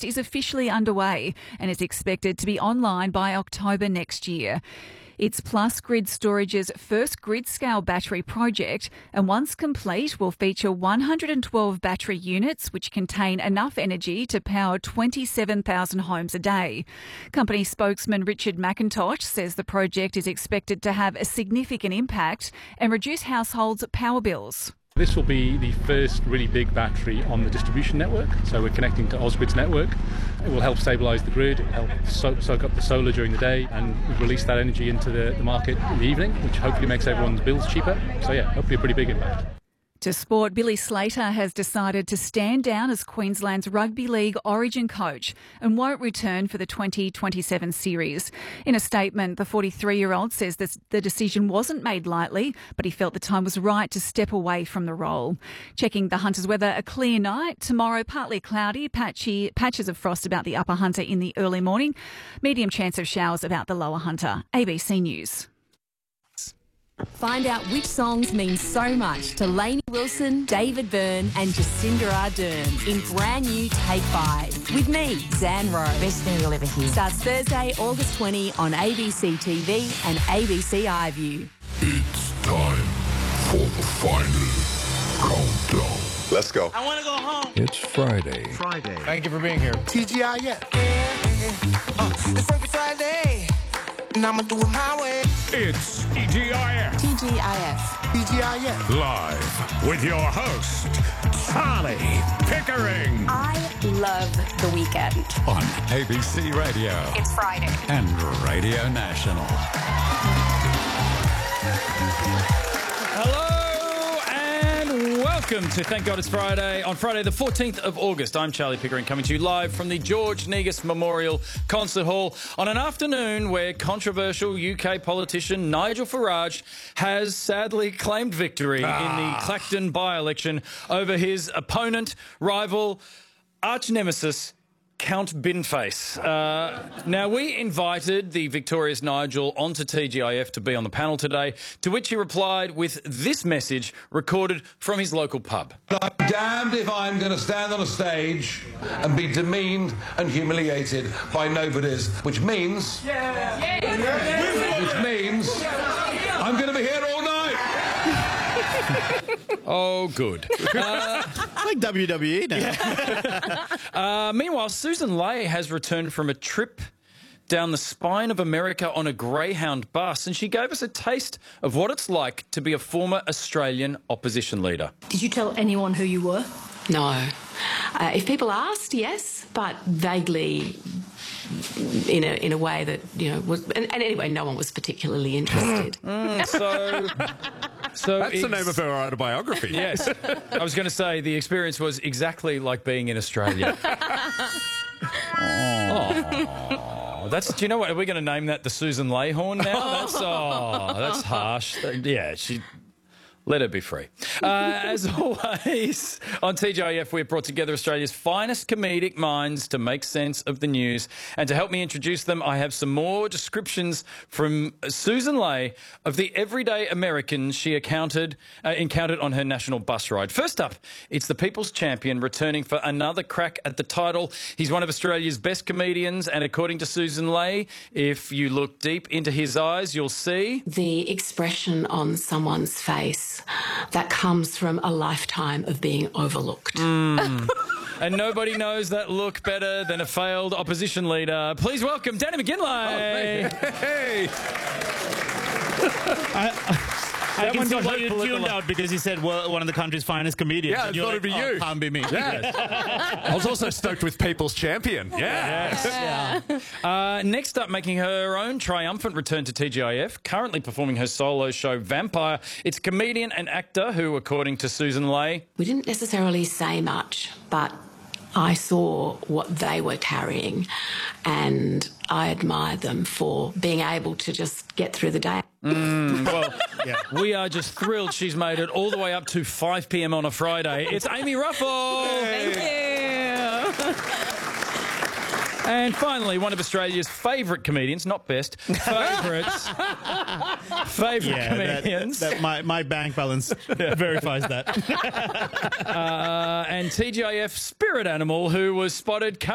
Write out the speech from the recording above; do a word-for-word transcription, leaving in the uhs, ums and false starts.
test is officially underway and is expected to be online by October next year. It's Plus Grid Storage's first grid-scale battery project, and once complete will feature one hundred twelve battery units which contain enough energy to power twenty-seven thousand homes a day. Company spokesman Richard McIntosh says the project is expected to have a significant impact and reduce households' power bills. This will be the first really big battery on the distribution network, so we're connecting to Ausgrid's network. It will help stabilise the grid, help so- soak up the solar during the day and release that energy into the, the market in the evening, which hopefully makes everyone's bills cheaper. So yeah, hopefully a pretty big impact. To sport, Billy Slater has decided to stand down as Queensland's Rugby League Origin coach and won't return for the twenty twenty-seven series. In a statement, the forty-three-year-old says this, the decision wasn't made lightly, but he felt the time was right to step away from the role. Checking the Hunters' weather, a clear night. Tomorrow, partly cloudy, patchy, patches of frost about the upper Hunter in the early morning. Medium chance of showers about the lower Hunter. A B C News. Find out which songs mean so much to Lainey Wilson, David Byrne and Jacinda Ardern in brand new Take Five. With me, Zan Rowe. Best thing you'll ever hear. Starts Thursday, August twentieth on A B C T V and A B C iView. It's time for the final countdown. Let's go. I want to go home. It's Friday. Friday. Thank you for being here. T G I F. Yeah, yeah. Uh, it's Freaky Friday, and I'ma do it my way. It's T G I F. T G I F. T G I F. Live with your host, Charlie Pickering. I love the weekend. On A B C Radio. It's Friday. And Radio National. Hello and welcome to Thank God It's Friday. On Friday the fourteenth of August, I'm Charlie Pickering coming to you live from the George Negus Memorial Concert Hall on an afternoon where controversial U K politician Nigel Farage has sadly claimed victory ah. in the Clacton by-election over his opponent, rival, arch-nemesis, Count Binface. Uh, now, we invited the victorious Nigel onto T G I F to be on the panel today, to which he replied with this message recorded from his local pub. I'm damned if I'm going to stand on a stage and be demeaned and humiliated by nobodies, which means... Yeah. Yeah. Which means I'm going to be here all night. Oh, good. Uh, like W W E now. Yeah. uh, meanwhile, Susan Ley has returned from a trip down the spine of America on a Greyhound bus, and she gave us a taste of what it's like to be a former Australian opposition leader. Did you tell anyone who you were? No. Uh, if people asked, yes, but vaguely in a in a way that, you know, was... And, and anyway, no one was particularly interested. Mm, so... So That's the name of her autobiography. Yes. I was going to say the experience was exactly like being in Australia. Oh. That's, do you know what? Are we going to name that the Susan Leyhorn now? That's, oh, that's harsh. Yeah, she... Let her be free. Uh, as always, on T G I F, we've brought together Australia's finest comedic minds to make sense of the news. And to help me introduce them, I have some more descriptions from Susan Ley of the everyday Americans she encountered, uh, encountered on her national bus ride. First up, it's the People's Champion returning for another crack at the title. He's one of Australia's best comedians, and according to Susan Ley, if you look deep into his eyes, you'll see... the expression on someone's face that comes from a lifetime of being overlooked. Mm. And nobody knows that look better than a failed opposition leader. Please welcome Danny McGinlay. Oh, hey. I, I can see why you tuned out because he said, well, one of the country's finest comedians. Yeah, I thought like, it'd be oh, you. Can't be me. Yeah. I was also stoked with People's Champion. Yeah. Yes. Yeah. Uh, next up, making her own triumphant return to T G I F, currently performing her solo show Vampire, it's comedian and actor who, according to Susan Ley... We didn't necessarily say much, but I saw what they were carrying and I admired them for being able to just get through the day. Mm, well, yeah. We are just thrilled she's made it all the way up to five p m on a Friday. It's Amy Ruffle! Thank you! And finally, one of Australia's favourite comedians, not best, favourites, favourite yeah, comedians. That, that, my, my bank balance verifies that. uh, and T G I F spirit animal who was spotted